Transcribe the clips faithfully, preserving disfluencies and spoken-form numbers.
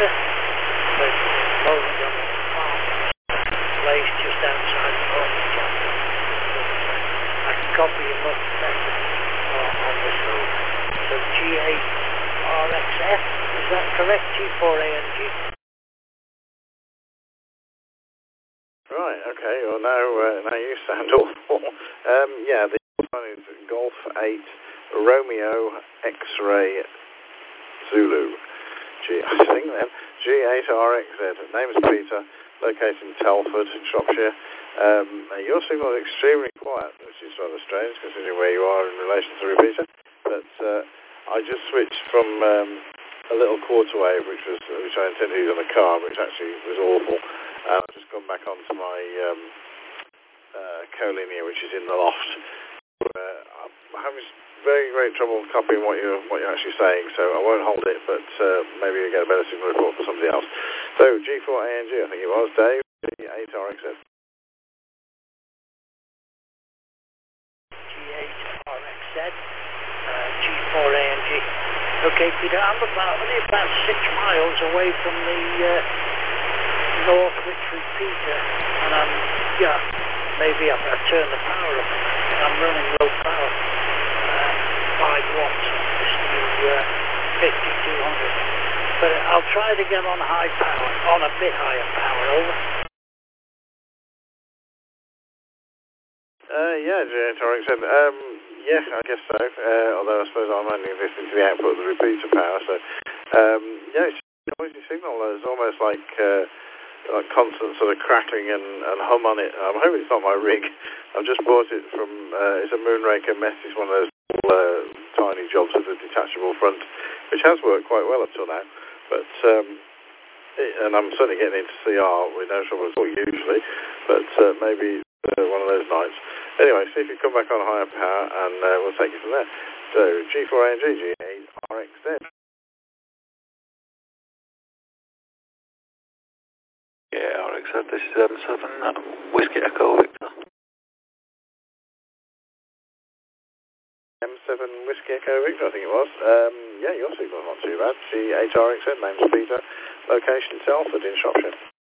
Peter. But at the moment I'm in the farm place just outside the home chapter. I can copy you much better uh, on this road. So G eight R X F, is that correct? G four A N G? Right, okay, well now, uh, now you sound awful. Um, yeah, the one is Golf eight Romeo X-Ray Zulu. G, I think then, G eight R X Z. Name is Peter, located in Telford, Shropshire. Um, your signal is extremely quiet, which is rather strange considering where you are in relation to repeater. But uh, I just switched from um, a little quarter wave, which was which I intended to use on the car, which actually was awful. And I've just gone back onto my um, uh, collinear, which is in the loft. Uh, I'm having very great trouble copying what you're what you're actually saying, so I won't hold it. But uh, maybe you get a better signal report for somebody else. So G four A N G, I think it was Dave. G eight R X Z. G eight R X Z. Uh, G four A N G. Okay, Peter. I'm about only about six miles away from the. Uh, Northwich repeater, and I'm, yeah, maybe I've, I've turned the power up. I'm running low power, uh, five watts on this new uh, fifty-two hundred. But I'll try it again on high power, on a bit higher power, over. Uh, yeah, G eight R X Z. Um, yeah, I guess so. Uh, although I suppose I'm only listening to the output of the repeater power, so, um, yeah, it's a noisy signal. It's almost like, uh, like constant sort of crackling and, and hum on it. I'm hoping it's not my rig. I've just bought it from, uh, it's a Moonraker Metis, one of those uh, tiny jobs with a detachable front, which has worked quite well up till now. But, um, it, and I'm certainly getting into C R with no trouble at all usually, but uh, maybe uh, one of those nights. Anyway, see if you come back on higher power and uh, we'll take it from there. So, G four A N G, G eight R X Z. Yeah, R X Z, this is M seven, uh, Whiskey Echo Victor. M seven Whiskey Echo Victor, I think it was. Um, yeah, your signal's not too bad. G eight R X Z, name's Peter, location Telford in Shropshire.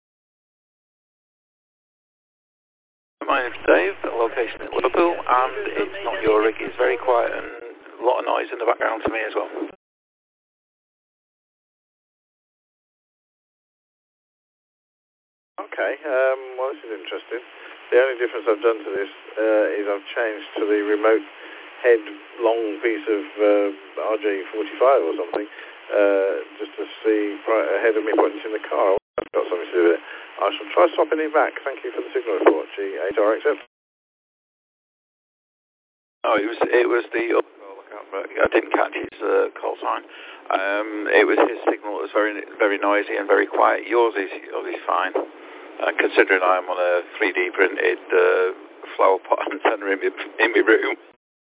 My name's Dave, location in Liverpool, and it's not your rig, it's very quiet and a lot of noise in the background to me as well. Okay, um, well this is interesting. The only difference I've done to this uh, is I've changed to the remote head long piece of uh, R J forty-five or something, uh, just to see right ahead of me putting it in the car. I've got something to do with it. I shall try swapping it back. Thank you for the signal report, G eight R X Z. Oh, it was it was the other call, I can't remember. I didn't catch his uh, call sign. Um, it was his signal that was very very noisy and very quiet. Yours is yours is fine. Uh, considering I'm on a three D printed uh, flower pot antenna in my, in my room.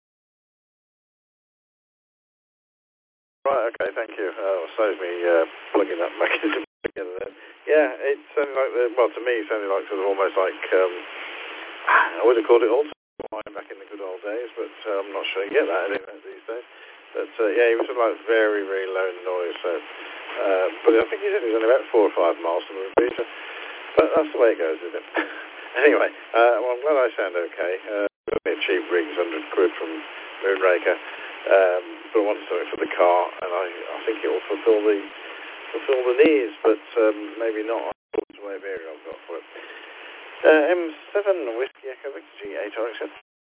Right, okay, thank you. Uh, saves me uh, plugging that back into together then. Yeah, it sounded like, the, well, to me, it sounded like sort of almost like, um, I would have called it also back in the good old days, but uh, I'm not sure you get that anyway these days. But uh, yeah, he was sort of like very, very low noise. So, uh, but I think he said he was only about four or five miles from the repeater. But that's the way it goes, isn't it? Anyway, uh, well, I'm glad I sound okay. Uh, got me a cheap rig, one hundred quid from Moonraker. Um, but I wanted something for the car, and I, I think it will fulfill the fulfill the needs, but um, maybe not on the way of area I've got for it. Uh, M seven Whiskey Echo Victor, G eight R X Z.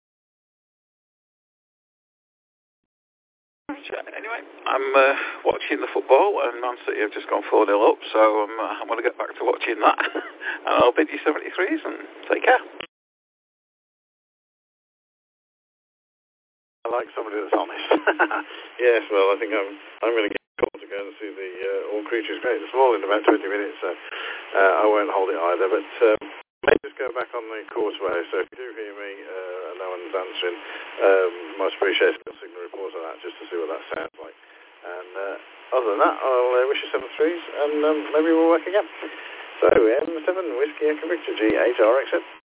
Anyway, I'm uh, watching the football, and Man City have just gone four nil up, so um, uh, I'm going to get back to watching that. And I'll bid you seventy-threes, and take care. I like somebody that's honest. Yes, well, I think I'm I'm going to get a call to go and see the uh, All Creatures Great and Small in about twenty minutes, so uh, I won't hold it either, but um, may just go back on the causeway, so if you do hear me uh, and no one's answering, um, much appreciated a signal report on that, just to see what that sounds like. And uh, other than that, I'll uh, wish you seven threes, and um, maybe we'll work again. So, M seven Whiskey Echo Victor, G eight R X Z.